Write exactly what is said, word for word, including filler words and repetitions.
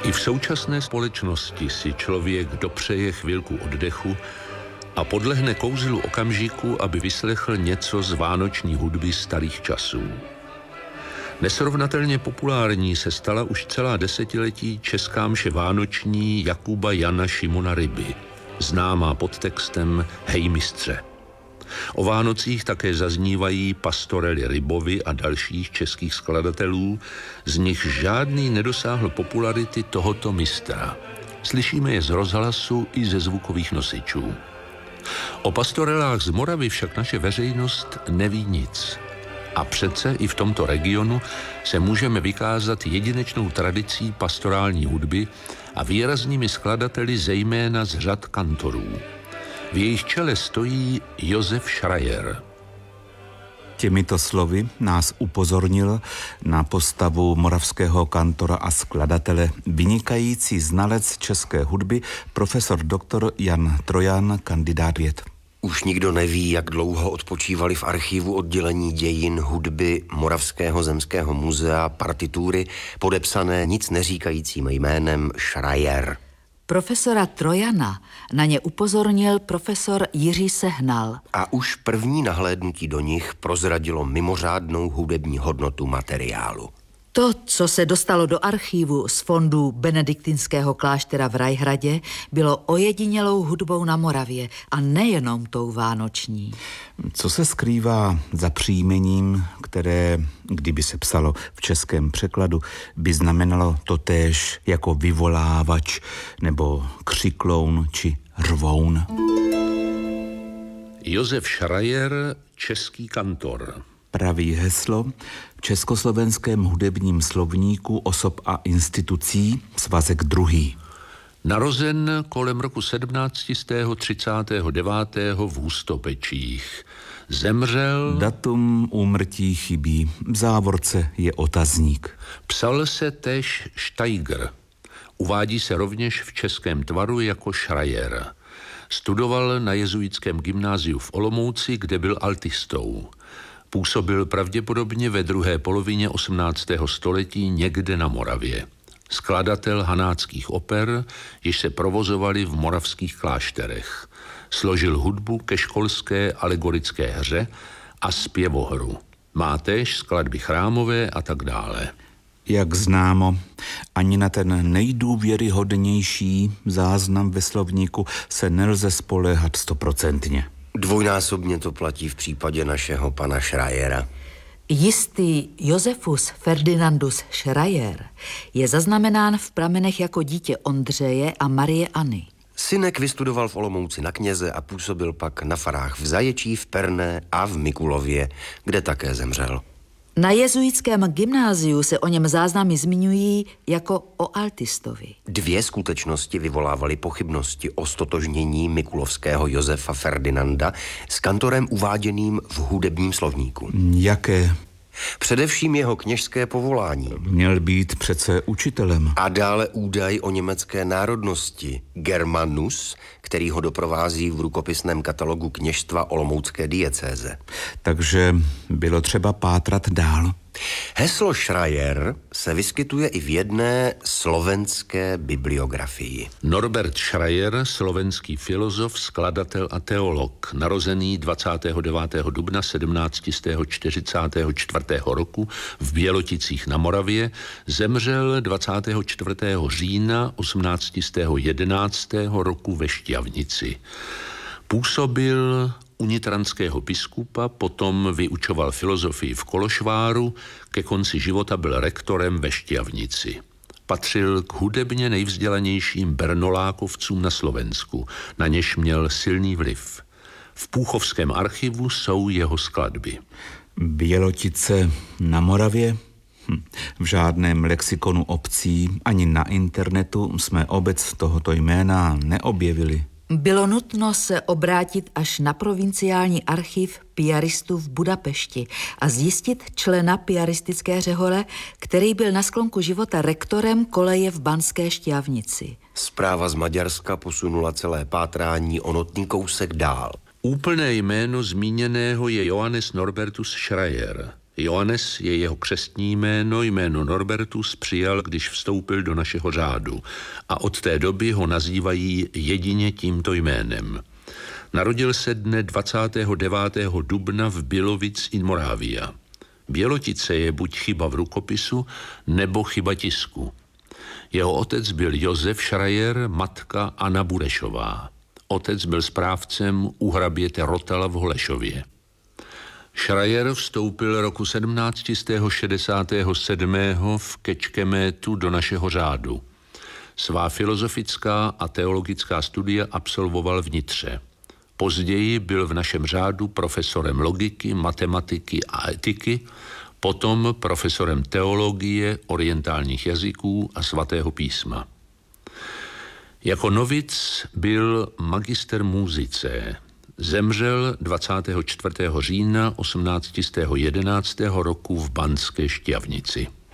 I v současné společnosti si člověk dopřeje chvilku oddechu a podlehne kouzlu okamžiku, aby vyslechl něco z vánoční hudby starých časů. Nesrovnatelně populární se stala už celá desetiletí česká mše vánoční Jakuba Jana Šimona Ryby, známá pod textem Hej mistře. O Vánocích také zaznívají pastorely Rybovi a dalších českých skladatelů, z nich žádný nedosáhl popularity tohoto mistra. Slyšíme je z rozhlasu i ze zvukových nosičů. O pastorelách z Moravy však naše veřejnost neví nic. A přece i v tomto regionu se můžeme vykázat jedinečnou tradicí pastorální hudby a výraznými skladateli zejména z řad kantorů. V jejich čele stojí Josef Schreyer. Těmito slovy nás upozornil na postavu moravského kantora a skladatele vynikající znalec české hudby, profesor doktor Jan Trojan, kandidát věd. Už nikdo neví, jak dlouho odpočívali v archivu oddělení dějin hudby Moravského zemského muzea partitury podepsané nic neříkajícím jménem Schreyer. Profesora Trojana na ně upozornil profesor Jiří Sehnal. A už první nahlédnutí do nich prozradilo mimořádnou hudební hodnotu materiálu. To, co se dostalo do archívu z fondu benediktinského kláštera v Rajhradě, bylo ojedinělou hudbou na Moravě a nejenom tou vánoční. Co se skrývá za příjmením, které, kdyby se psalo v českém překladu, by znamenalo totéž jako vyvolávač nebo křikloun či rvoun? Josef Schreyer, český kantor. Praví heslo v československém hudebním slovníku osob a institucí, svazek druhý. Narozen kolem roku sedmnáct set třicet devět v Hustopečích. Zemřel... Datum úmrtí chybí, v závorce je otazník. Psal se též Steiger. Uvádí se rovněž v českém tvaru jako Schreyer. Studoval na jezuitském gymnáziu v Olomouci, kde byl altistou. Působil pravděpodobně ve druhé polovině osmnáctého století někde na Moravě. Skladatel hanáckých oper, jež se provozovaly v moravských klášterech. Složil hudbu ke školské alegorické hře a zpěvohru. Má též skladby chrámové a tak dále. Jak známo, ani na ten nejdůvěryhodnější záznam ve slovníku se nelze spoléhat stoprocentně. Dvojnásobně to platí v případě našeho pana Schreyera. Jistý Josefus Ferdinandus Schreyer je zaznamenán v pramenech jako dítě Ondřeje a Marie Anny. Synek vystudoval v Olomouci na kněze a působil pak na farách v Zaječí, v Perné a v Mikulově, kde také zemřel. Na jezuitském gymnáziu se o něm záznamy zmiňují jako o altistovi. Dvě skutečnosti vyvolávaly pochybnosti o stotožnění mikulovského Josefa Ferdinanda s kantorem uváděným v hudebním slovníku. Jaké? Především jeho kněžské povolání. Měl být přece učitelem. A dále údaj o německé národnosti Germanus, který ho doprovází v rukopisném katalogu kněžstva olomoucké diecéze. Takže bylo třeba pátrat dál. Heslo Schreyer se vyskytuje i v jedné slovenské bibliografii. Norbert Schreyer, slovenský filozof, skladatel a teolog, narozený dvacátého devátého dubna sedmnáct set čtyřicátého čtvrtého roku v Běloticích na Moravě, zemřel dvacátého čtvrtého října osmnáct set jedenáctého roku ve Štiavnici. Působil u nitranského biskupa, potom vyučoval filozofii v Kološváru, ke konci života byl rektorem ve Štiavnici. Patřil k hudebně nejvzdělanějším bernolákovcům na Slovensku, na něž měl silný vliv. V Púchovském archivu jsou jeho skladby. Bělotice na Moravě? Hm. V žádném lexikonu obcí ani na internetu jsme obec tohoto jména neobjevili. Bylo nutno se obrátit až na provinciální archiv piaristů v Budapešti a zjistit člena piaristické řehole, který byl na sklonku života rektorem koleje v Banské Štiavnici. Zpráva z Maďarska posunula celé pátrání o notný kousek dál. Úplné jméno zmíněného je Johannes Norbertus Schreyer. Johannes je jeho křestní jméno, jméno Norbertus přijal, když vstoupil do našeho řádu a od té doby ho nazývají jedině tímto jménem. Narodil se dne dvacátého devátého dubna v Bělovic in Moravia. Bělotice je buď chyba v rukopisu, nebo chyba tisku. Jeho otec byl Josef Schreier, matka Anna Burešová. Otec byl správcem u hraběte Rotela v Holešově. Schreier vstoupil roku sedmnáct šedesát sedm v Kečkemétu do našeho řádu. Svá filozofická a teologická studia absolvoval v Nitře. Později byl v našem řádu profesorem logiky, matematiky a etiky, potom profesorem teologie, orientálních jazyků a svatého písma. Jako novic byl magister múzice. Zemřel dvacátého čtvrtého října osmnáct jedenáct roku v Banské Štiavnici.